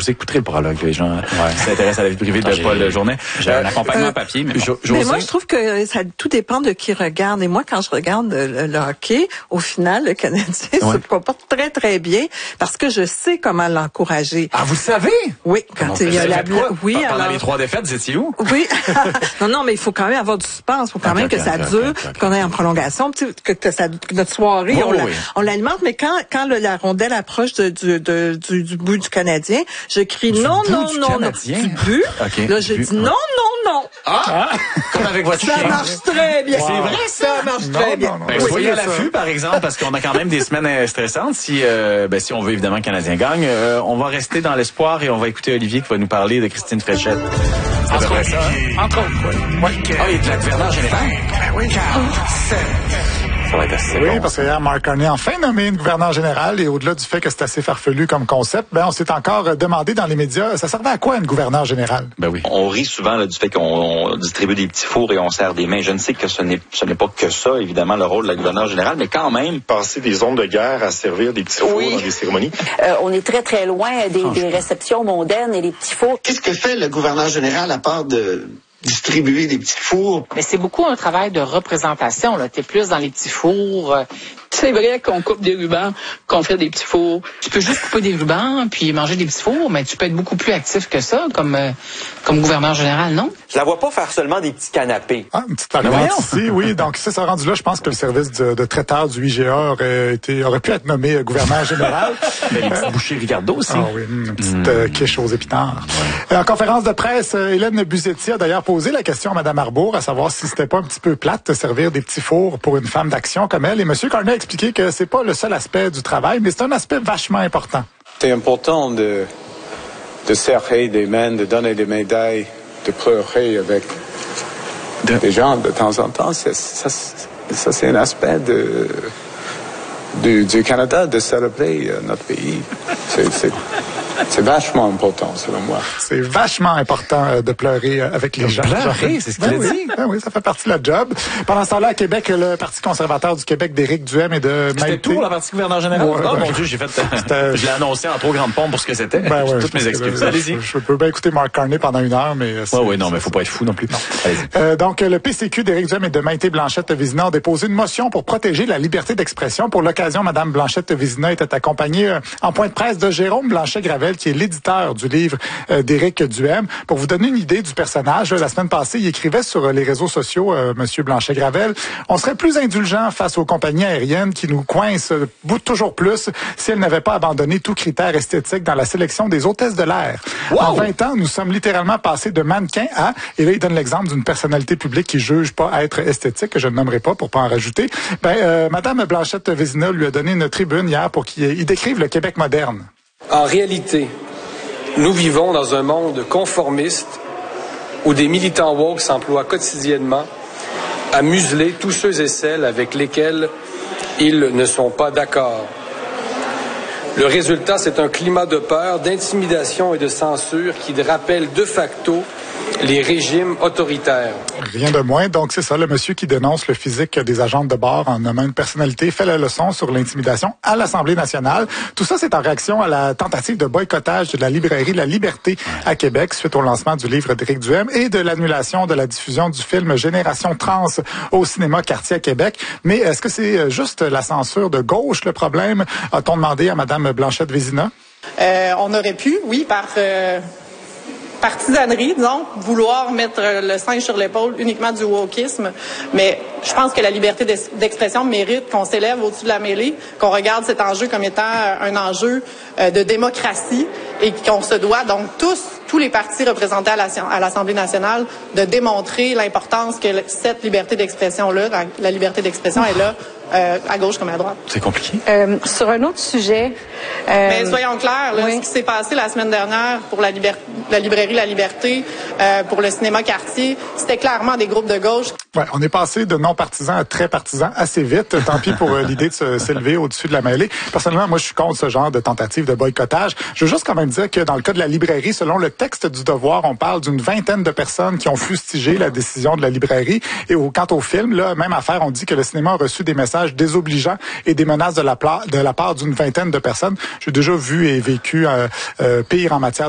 vous écouterez le prologue, les gens qui s'intéressent à la vie privée de Paul Journet. J'ai un accompagnement papier, mais bon. Mais moi, je trouve que ça tout dépend de qui regarde. Et moi, quand je regarde le hockey, au final, le Canadien se comporte très, très bien parce que je sais comment l'encourager. Ah, vous le savez? Oui, quand il y a la oui, pendant les 3 défaites, vous étiez où? Oui. non, mais il faut quand même avoir du suspense. Il faut quand même que ça dure, qu'on aille en prolongation, que notre soirée, on l'alimente. Mais quand la rondelle approche du but du Canadien, je crie non. Du but. Okay. Là, je dis non. Comme avec votre chien. Ça marche très bien. C'est vrai, ça marche très bien. Soyez à l'affût, par exemple, parce qu'on a quand même des semaines stressantes. Si on veut évidemment que le Canadien gagne, on va rester dans l'espoir et on va écouter Olivier qui va nous parler de Christine Fréchette. Entre autres. Ah, il est de la gouverneur générale? Oui, Ça va être assez oui, bon. parce que hier, Mark Carney a enfin nommé une gouverneure générale et au-delà du fait que c'est assez farfelu comme concept, on s'est encore demandé dans les médias, ça servait à quoi une gouverneure générale? Ben oui. On rit souvent là, du fait qu'on distribue des petits fours et on serre des mains. Je ne sais que ce n'est pas que ça, évidemment, le rôle de la gouverneure générale, mais quand même... Passer des zones de guerre à servir des petits fours dans des cérémonies. On est très, très loin des réceptions mondaines et des petits fours. Qu'est-ce que fait le gouverneur général à part de distribuer des petits fours? Mais c'est beaucoup un travail de représentation, là. T'es plus dans les petits fours. C'est vrai qu'on coupe des rubans, qu'on fait des petits fours. Tu peux juste couper des rubans puis manger des petits fours, mais tu peux être beaucoup plus actif que ça comme gouverneur général, non? Je la vois pas faire seulement des petits canapés. Ah, une petite parenthèse ici, oui. Donc, si ça rendu là, je pense que le service de traiteur du IGA aurait pu être nommé gouverneur général. Mais les petites bouchées Ricardo aussi. Ah oui, une petite quiche aux épinards. En conférence de presse, Hélène Buzetti a d'ailleurs posé la question à Mme Arbour, à savoir si c'était pas un petit peu plate de servir des petits fours pour une femme d'action comme elle. Et M. Carney a expliqué que c'est pas le seul aspect du travail, mais c'est un aspect vachement important. C'est important de serrer des mains, de donner des médailles, de pleurer avec des gens de temps en temps. Ça c'est un aspect du Canada de célébrer notre pays. C'est vachement important, selon moi. C'est vachement important de pleurer avec les gens. Pleurer, c'est ce qu'il a dit. Oui, ça fait partie de la job. Pendant ce temps-là, à Québec, le Parti conservateur du Québec d'Éric Duhaime et de C'était tout pour la partie gouverneur général? Mon Dieu, je l'ai annoncé en trop grande pompe pour ce que c'était. Toutes mes excuses. Allez-y. Je peux bien écouter Mark Carney pendant 1 heure, mais... mais faut pas être fou non plus. Donc, le PCQ d'Éric Duhaime et de Maïté Blanchette-Vézina ont déposé une motion pour protéger la liberté d'expression. Pour l'occasion, Mme Blanchette-Vézina était accompagnée en point de presse de Jérôme Blanchet-Gravel, qui est l'éditeur du livre d'Éric Duhaime. Pour vous donner une idée du personnage, la semaine passée, il écrivait sur les réseaux sociaux, Monsieur Blanchet-Gravel, on serait plus indulgent face aux compagnies aériennes qui nous coincent toujours plus si elles n'avaient pas abandonné tout critère esthétique dans la sélection des hôtesses de l'air. Wow! En 20 ans, nous sommes littéralement passés de mannequin à, et là, il donne l'exemple d'une personnalité publique qui juge pas être esthétique, que je ne nommerai pas pour pas en rajouter. Madame Blanchette-Vézina lui a donné une tribune hier pour qu'il décrive le Québec moderne. En réalité, nous vivons dans un monde conformiste où des militants woke s'emploient quotidiennement à museler tous ceux et celles avec lesquels ils ne sont pas d'accord. Le résultat, c'est un climat de peur, d'intimidation et de censure qui rappelle de facto les régimes autoritaires. Rien de moins. Donc, c'est ça, le monsieur qui dénonce le physique des agentes de bord en nommant une personnalité fait la leçon sur l'intimidation à l'Assemblée nationale. Tout ça, c'est en réaction à la tentative de boycottage de la librairie La Liberté à Québec suite au lancement du livre d'Éric Duhaime et de l'annulation de la diffusion du film Génération Trans au cinéma Quartier à Québec. Mais est-ce que c'est juste la censure de gauche le problème? A-t-on demandé à Mme Blanchette-Vézina? On aurait pu, oui, par partisanerie, disons, vouloir mettre le singe sur l'épaule uniquement du wokisme. Mais je pense que la liberté d'expression mérite qu'on s'élève au-dessus de la mêlée, qu'on regarde cet enjeu comme étant un enjeu de démocratie et qu'on se doit donc tous les partis représentés à l'Assemblée nationale de démontrer l'importance que cette liberté d'expression-là, la liberté d'expression est là, à gauche comme à droite. C'est compliqué. Sur un autre sujet... Mais soyons clairs, là, ce qui s'est passé la semaine dernière pour la librairie La Liberté, pour le cinéma Quartier, c'était clairement des groupes de gauche. Ouais, on est passé de non-partisans à très partisans assez vite. Tant pis pour l'idée de s'élever au-dessus de la mêlée. Personnellement, moi, je suis contre ce genre de tentative de boycottage. Je veux juste quand même dire que dans le cas de la librairie, selon le texte du Devoir, on parle d'une 20aine de personnes qui ont fustigé la décision de la librairie. Et quant au film, là, même affaire, on dit que le cinéma a reçu des messages désobligeants et des menaces de la part d'une 20aine de personnes. J'ai déjà vu et vécu pire en matière